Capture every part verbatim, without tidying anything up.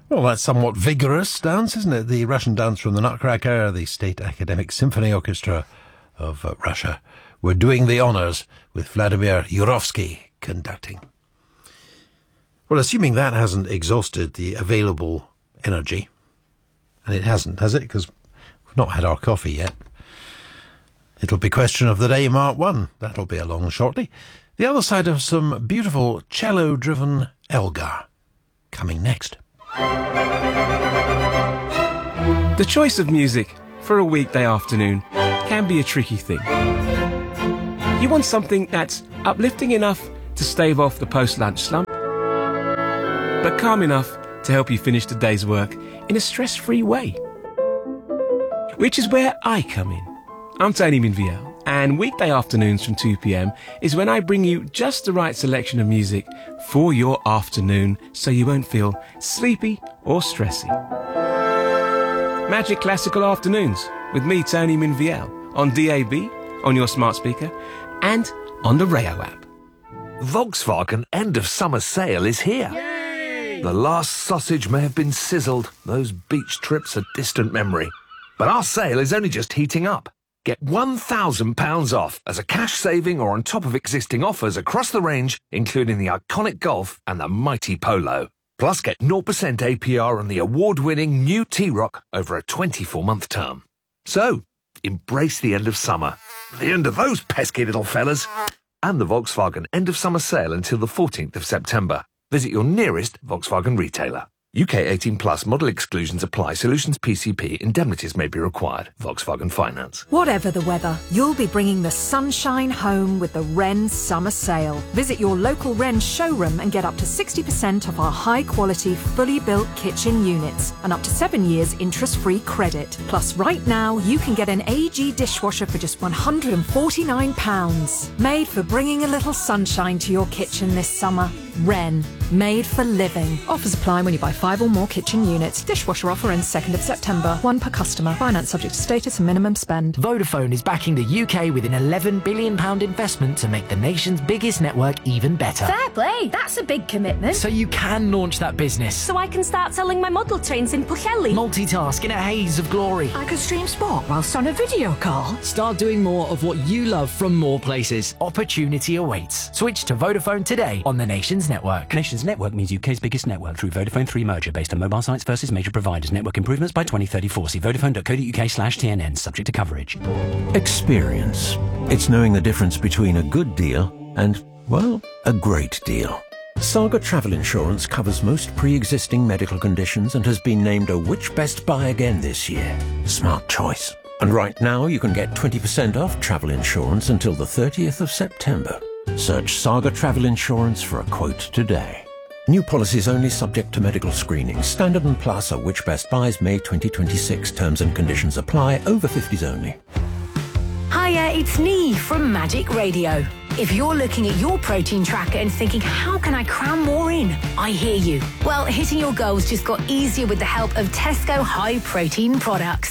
Well, that's somewhat vigorous dance, isn't it? The Russian dance from the Nutcracker, the State Academic Symphony Orchestra of uh, Russia. We're doing the honours with Vladimir Yurovsky conducting. Well, assuming that hasn't exhausted the available energy, and it hasn't, has it? Because we've not had our coffee yet. It'll be question of the day, Mark one. That'll be along shortly. The other side of some beautiful cello-driven Elgar coming next. The choice of music for a weekday afternoon can be a tricky thing. You want something that's uplifting enough to stave off the post-lunch slump, but calm enough to help you finish the day's work in a stress-free way. Which is where I come in. I'm Tony Minviel, and weekday afternoons from two p.m. is when I bring you just the right selection of music for your afternoon so you won't feel sleepy or stressy. Magic Classical Afternoons with me, Tony Minviel, on D A B, on your smart speaker, and on the Rayo app. Volkswagen end of summer sale is here. Yay! The last sausage may have been sizzled. Those beach trips are distant memory. But our sale is only just heating up. Get one thousand pounds off as a cash saving or on top of existing offers across the range, including the iconic Golf and the mighty Polo. Plus, get zero percent A P R on the award-winning new T-Roc over a twenty-four month term. So, embrace the end of summer, the end of those pesky little fellas, and the Volkswagen end of summer sale until the fourteenth of September. Visit your nearest Volkswagen retailer. U K eighteen plus, model exclusions apply. Solutions P C P. Indemnities may be required. Volkswagen Finance. Whatever the weather, you'll be bringing the sunshine home with the Wren Summer Sale. Visit your local Wren showroom and get up to sixty percent off our high-quality, fully built kitchen units and up to seven years interest-free credit. Plus, right now, you can get an A G dishwasher for just one hundred and forty-nine pounds. Made for bringing a little sunshine to your kitchen this summer. Wren, made for living. Offers apply when you buy five or more kitchen units. Dishwasher offer ends second of September. One per customer. Finance subject to status and minimum spend. Vodafone is backing the U K with an eleven billion pounds investment to make the nation's biggest network even better. Fair play, that's a big commitment. So you can launch that business. So I can start selling my model trains in Pwllheli. Multitask in a haze of glory. I could stream sport whilst on a video call. Start doing more of what you love from more places. Opportunity awaits. Switch to Vodafone today on the nation's network. Nation's network means U K's biggest network through Vodafone three merger based on mobile sites versus major providers. Network improvements by twenty thirty-four. See vodafone.co.uk slash TNN. Subject to coverage. Experience. It's knowing the difference between a good deal and, well, a great deal. Saga Travel Insurance covers most pre-existing medical conditions and has been named a Which Best Buy again this year. Smart choice. And right now you can get twenty percent off travel insurance until the thirtieth of September. Search Saga Travel Insurance for a quote today. New policies only subject to medical screening. Standard and Plus are Which Best Buys May twenty twenty-six. Terms and conditions apply. Over fifties only. Hiya, it's Nee from Magic Radio. If you're looking at your protein tracker and thinking, how can I cram more in? I hear you. Well, hitting your goals just got easier with the help of Tesco High Protein products.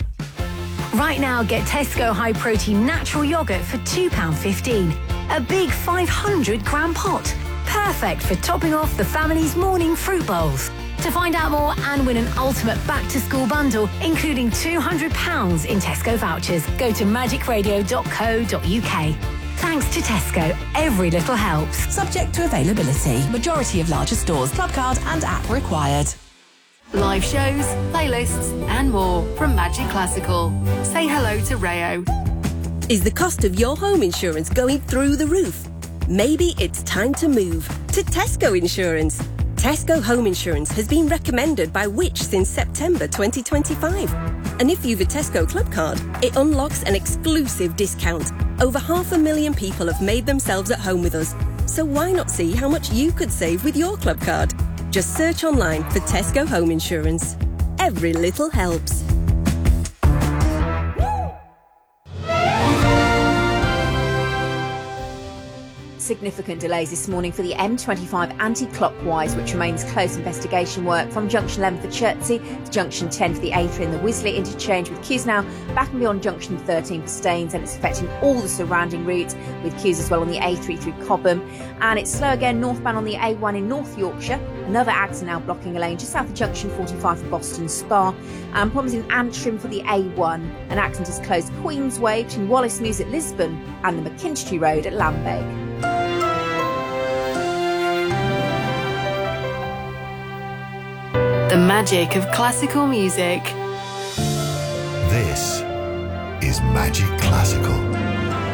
Right now, get Tesco High Protein Natural Yogurt for two pounds fifteen. A big five hundred gram pot. Perfect for topping off the family's morning fruit bowls. To find out more and win an ultimate back-to-school bundle, including two hundred pounds in Tesco vouchers, go to magic radio dot co dot uk. Thanks to Tesco, every little helps. Subject to availability. Majority of larger stores. Clubcard and app required. Live shows, playlists and more from Magic Classical. Say hello to Rayo. Is the cost of your home insurance going through the roof? Maybe it's time to move to Tesco Insurance. Tesco Home Insurance has been recommended by Which since September twenty twenty-five. And if you've a Tesco Club card, it unlocks an exclusive discount. Over half a million people have made themselves at home with us. So why not see how much you could save with your Club card? Just search online for Tesco Home Insurance. Every little helps. significant delays this morning for the M twenty-five anti-clockwise, which remains closed. Investigation work from junction eleven for Chertsey to junction ten for the A three and the Wisley interchange, with queues now back and beyond junction thirteen for Staines, and it's affecting all the surrounding routes, with queues as well on the A three through Cobham. And it's slow again northbound on the A one in North Yorkshire. Another accident now blocking a lane just south of junction forty-five for Boston Spa. And problems in Antrim for the A one. An accident has closed Queensway between Wallace Mews at Lisbon and the McKinstry Road at Lambeg. The magic of classical music. This is Magic Classical.